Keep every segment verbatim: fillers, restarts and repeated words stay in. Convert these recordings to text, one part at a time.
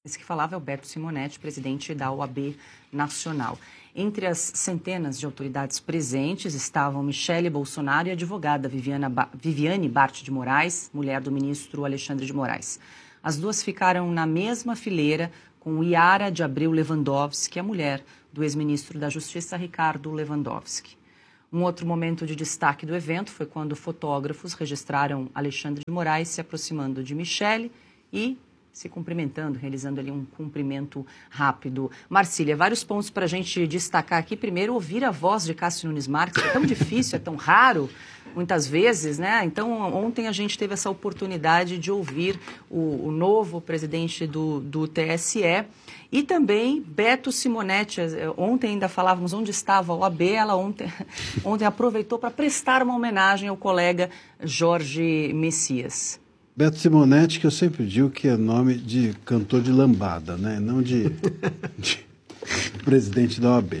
Esse que falava é o Beto Simonetti, presidente da O A B Nacional. Entre as centenas de autoridades presentes estavam Michele Bolsonaro e a advogada Viviana ba Viviane Bart de Moraes, mulher do ministro Alexandre de Moraes. As duas ficaram na mesma fileira com Yara de Abreu Lewandowski, a mulher do ex-ministro da Justiça Ricardo Lewandowski. Um outro momento de destaque do evento foi quando fotógrafos registraram Alexandre de Moraes se aproximando de Michele e se cumprimentando, realizando ali um cumprimento rápido. Marcília, vários pontos para a gente destacar aqui. Primeiro, ouvir a voz de Cássio Nunes Marques. É tão difícil, é tão raro, muitas vezes, né? Então, ontem a gente teve essa oportunidade de ouvir o, o novo presidente do, do T S E e também Beto Simonetti. Ontem ainda falávamos onde estava a O A B, ela ontem, ontem aproveitou para prestar uma homenagem ao colega Jorge Messias. Beto Simonetti, que eu sempre digo que é nome de cantor de lambada, né? Não de, de presidente da O A B.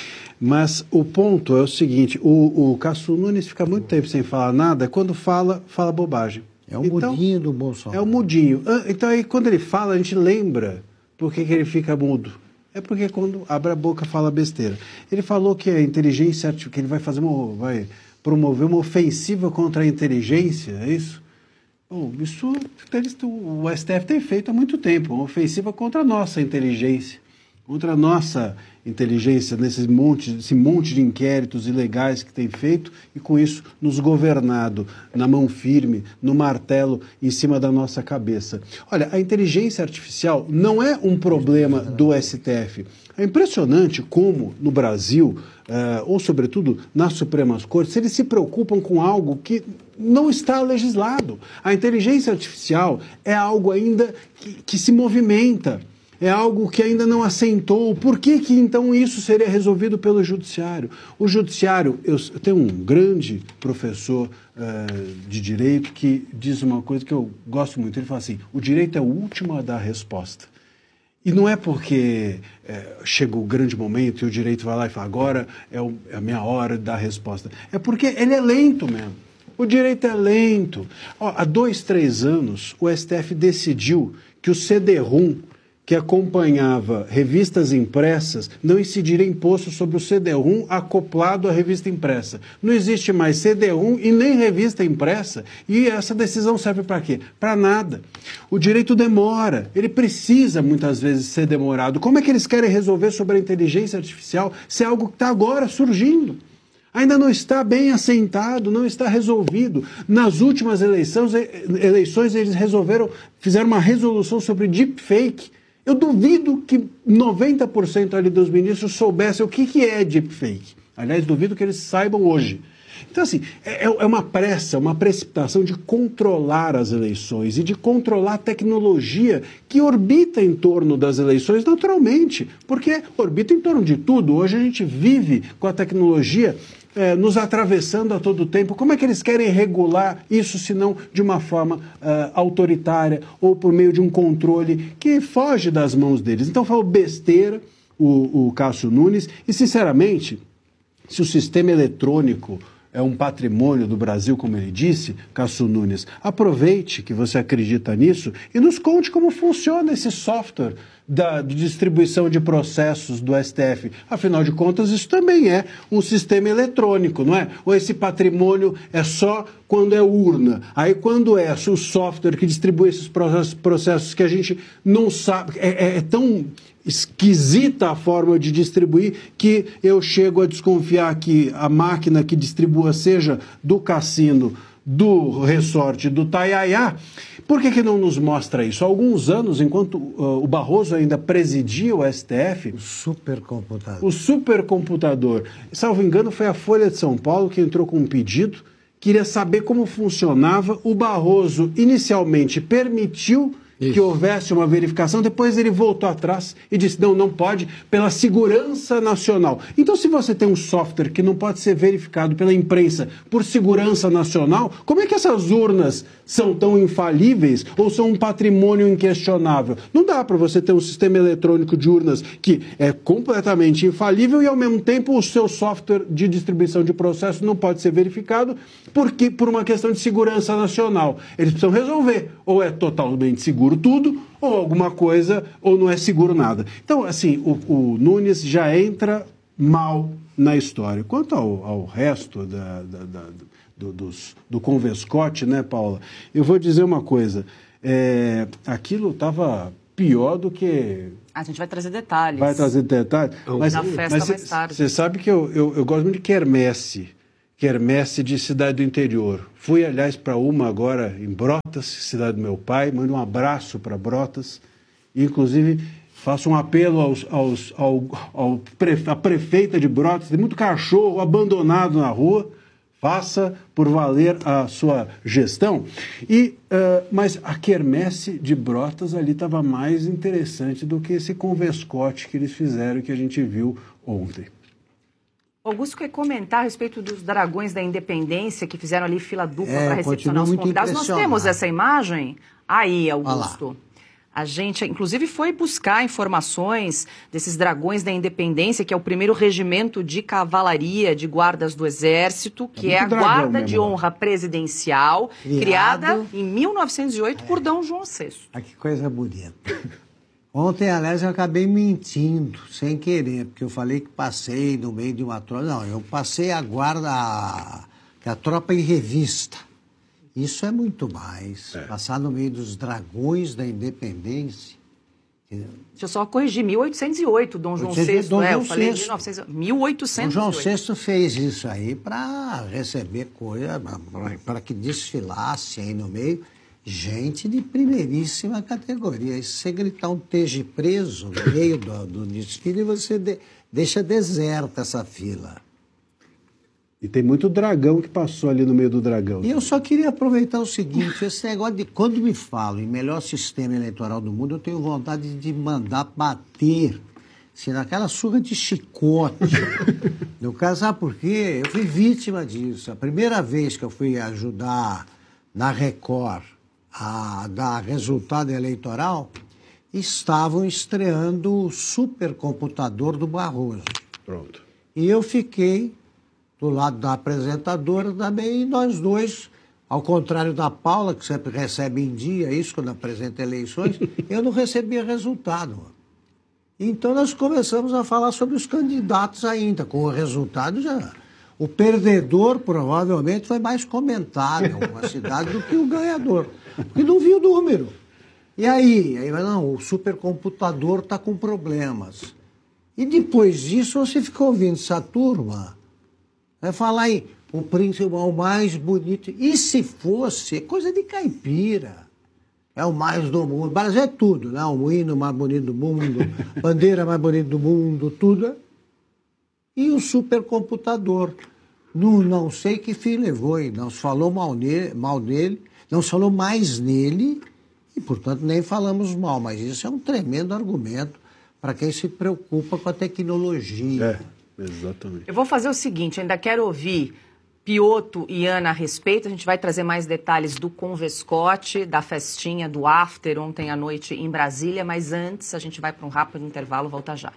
Mas o ponto é o seguinte, o, o Cássio Nunes fica muito tempo sem falar nada, quando fala, fala bobagem. É o então, mudinho do Bolsonaro. É o mudinho. Então aí quando ele fala, a gente lembra por que, que ele fica mudo. É porque quando abre a boca fala besteira. Ele falou que a inteligência artificial, que ele vai fazer uma, vai promover uma ofensiva contra a inteligência, é isso? Oh, isso o S T F tem feito há muito tempo, uma ofensiva contra a nossa inteligência, contra a nossa inteligência nesse monte, esse monte de inquéritos ilegais que tem feito e com isso nos governado na mão firme, no martelo em cima da nossa cabeça. Olha, a inteligência artificial não é um problema do S T F. É impressionante como no Brasil, uh, ou sobretudo nas Supremas Cortes, eles se preocupam com algo que não está legislado. A inteligência artificial é algo ainda que, que se movimenta, é algo que ainda não assentou. Por que que então isso seria resolvido pelo judiciário? O judiciário, eu, eu tenho um grande professor uh, de direito que diz uma coisa que eu gosto muito, ele fala assim, o direito é o último a dar resposta. E não é porque é, chega o grande momento e o direito vai lá e fala, agora é, o, é a minha hora de dar a resposta. É porque ele é lento mesmo. O direito é lento. Ó, há dois, três anos, o S T F decidiu que o C D RUM, que acompanhava revistas impressas, não incidiria imposto sobre o C D RUM acoplado à revista impressa. Não existe mais C D RUM e nem revista impressa. E essa decisão serve para quê? Para nada. O direito demora. Ele precisa, muitas vezes, ser demorado. Como é que eles querem resolver sobre a inteligência artificial se é algo que está agora surgindo? Ainda não está bem assentado, não está resolvido. Nas últimas eleições, eleições eles resolveram, fizeram uma resolução sobre deepfake. Eu duvido que noventa por cento ali dos ministros soubessem o que, que é deepfake. Aliás, duvido que eles saibam hoje. Então, assim, é, é uma pressa, uma precipitação de controlar as eleições e de controlar a tecnologia que orbita em torno das eleições naturalmente, porque orbita em torno de tudo. Hoje a gente vive com a tecnologia É, nos atravessando a todo tempo. Como é que eles querem regular isso, se não de uma forma uh, autoritária ou por meio de um controle que foge das mãos deles? Então, falou besteira o, o Cássio Nunes e, sinceramente, se o sistema eletrônico é um patrimônio do Brasil, como ele disse, Cássio Nunes, aproveite que você acredita nisso e nos conte como funciona esse software da de distribuição de processos do S T F. Afinal de contas, isso também é um sistema eletrônico, não é? Ou esse patrimônio é só quando é urna. Aí, quando é o software que distribui esses processos que a gente não sabe, é, é tão esquisita a forma de distribuir que eu chego a desconfiar que a máquina que distribua seja do cassino, do resort, do Taiaiá. Por que que não nos mostra isso? Há alguns anos, enquanto uh, o Barroso ainda presidia o S T F... O supercomputador. O supercomputador. Salvo engano, foi a Folha de São Paulo que entrou com um pedido, queria saber como funcionava. O Barroso inicialmente permitiu Isso. que houvesse uma verificação, depois ele voltou atrás e disse, não, não pode, pela segurança nacional. Então, se você tem um software que não pode ser verificado pela imprensa por segurança nacional, como é que essas urnas são tão infalíveis ou são um patrimônio inquestionável? Não dá para você ter um sistema eletrônico de urnas que é completamente infalível e, ao mesmo tempo, o seu software de distribuição de processo não pode ser verificado porque, por uma questão de segurança nacional. Eles precisam resolver, ou é totalmente seguro seguro tudo, ou alguma coisa, ou não é seguro nada. Então, assim, o, o Nunes já entra mal na história. Quanto ao, ao resto da, da, da, do, dos, do Convescote, né, Paula? Eu vou dizer uma coisa, é, aquilo estava pior do que... A gente vai trazer detalhes. Vai trazer detalhes? Mas, na festa mas mais tarde. Você sabe que eu, eu, eu gosto muito de quermesse, quermesse de cidade do interior. Fui, aliás, para uma agora em Brotas, cidade do meu pai, mando um abraço para Brotas, inclusive faço um apelo aos, aos, ao, ao prefe, à prefeita de Brotas, tem muito cachorro abandonado na rua, faça por valer a sua gestão. E, uh, mas a quermesse de Brotas ali estava mais interessante do que esse convescote que eles fizeram, que a gente viu ontem. Augusto quer comentar a respeito dos dragões da Independência que fizeram ali fila dupla é, para recepcionar os convidados. Nós temos essa imagem aí, Augusto. A gente, inclusive, foi buscar informações desses dragões da Independência, que é o primeiro regimento de cavalaria de guardas do Exército, que é, é a Guarda mesmo, de Honra Presidencial, criado... criada em mil novecentos e oito é. por D. João sexto. Ah, que coisa bonita. Ontem, aliás, eu acabei mentindo, sem querer, porque eu falei que passei no meio de uma tropa. Não, eu passei a guarda, a, a tropa em revista. Isso é muito mais. É. Passar no meio dos dragões da Independência. Deixa eu só corrigir, mil oitocentos e oito, Dom João sexto. Dom é, João eu falei sexto. mil e novecentos, mil oitocentos e oito. Dom João sexto fez isso aí para receber coisa, para que desfilasse aí no meio. Gente de primeiríssima categoria. E se você gritar um esteja preso no meio do, do desfile, você de, deixa deserta essa fila. E tem muito dragão que passou ali no meio do dragão. E eu só queria aproveitar o seguinte, esse negócio de... Quando me falo em melhor sistema eleitoral do mundo, eu tenho vontade de mandar bater, assim, naquela surra de chicote. No caso, sabe por quê? Eu fui vítima disso. A primeira vez que eu fui ajudar na Record a dar resultado eleitoral, estavam estreando o supercomputador do Barroso. Pronto. E eu fiquei do lado da apresentadora também, e nós dois, ao contrário da Paula, que sempre recebe em dia isso, quando apresenta eleições, eu não recebia resultado. Então nós começamos a falar sobre os candidatos ainda, com o resultado já... O perdedor, provavelmente, foi mais comentado em alguma cidade do que o ganhador, porque não viu o número. E aí? Aí não, o supercomputador está com problemas. E depois disso, você ficou ouvindo essa turma, vai falar em o príncipe é o mais bonito. E se fosse, coisa de caipira. É o mais do mundo. O Brasil é tudo, né? O hino mais bonito do mundo, bandeira mais bonita do mundo, tudo. E o supercomputador. Não, não sei que fim levou, e não se falou mal nele, mal nele, não se falou mais nele, e, portanto, nem falamos mal. Mas isso é um tremendo argumento para quem se preocupa com a tecnologia. É, exatamente. Eu vou fazer o seguinte, ainda quero ouvir Piotto e Ana a respeito. A gente vai trazer mais detalhes do Convescote, da festinha, do after ontem à noite em Brasília, mas antes a gente vai para um rápido intervalo, volta já.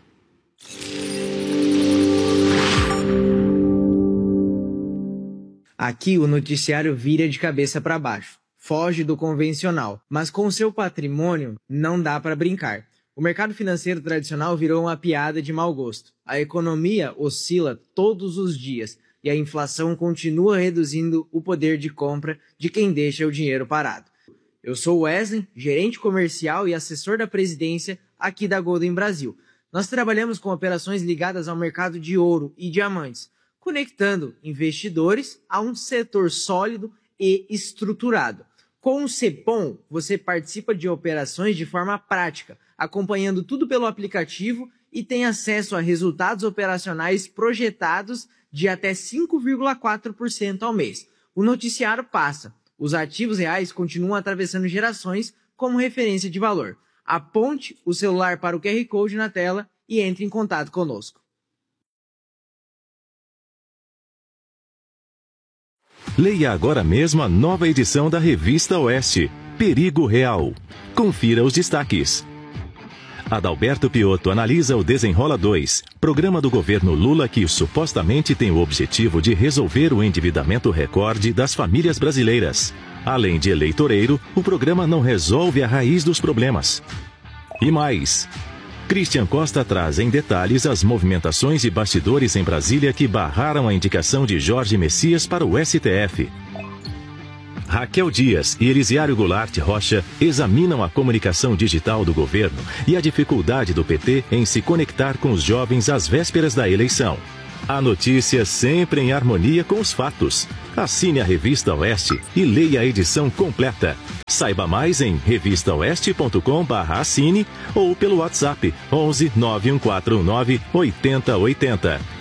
Aqui o noticiário vira de cabeça para baixo, foge do convencional, mas com seu patrimônio não dá para brincar. O mercado financeiro tradicional virou uma piada de mau gosto. A economia oscila todos os dias e a inflação continua reduzindo o poder de compra de quem deixa o dinheiro parado. Eu sou Wesley, gerente comercial e assessor da presidência aqui da Golden Brasil. Nós trabalhamos com operações ligadas ao mercado de ouro e diamantes, conectando investidores a um setor sólido e estruturado. Com o Cepom, você participa de operações de forma prática, acompanhando tudo pelo aplicativo e tem acesso a resultados operacionais projetados de até cinco vírgula quatro por cento ao mês. O noticiário passa. Os ativos reais continuam atravessando gerações como referência de valor. Aponte o celular para o Q R Code na tela e entre em contato conosco. Leia agora mesmo a nova edição da Revista Oeste, Perigo Real. Confira os destaques. Adalberto Piotto analisa o Desenrola dois, programa do governo Lula que supostamente tem o objetivo de resolver o endividamento recorde das famílias brasileiras. Além de eleitoreiro, o programa não resolve a raiz dos problemas. E mais, Christian Costa traz em detalhes as movimentações e bastidores em Brasília que barraram a indicação de Jorge Messias para o S T F. Raquel Dias e Elisiário Goulart Rocha examinam a comunicação digital do governo e a dificuldade do P T em se conectar com os jovens às vésperas da eleição. A notícia sempre em harmonia com os fatos. Assine a Revista Oeste e leia a edição completa. Saiba mais em revista oeste ponto com barra assine ou pelo WhatsApp onze nove um quatro nove oitenta oitenta.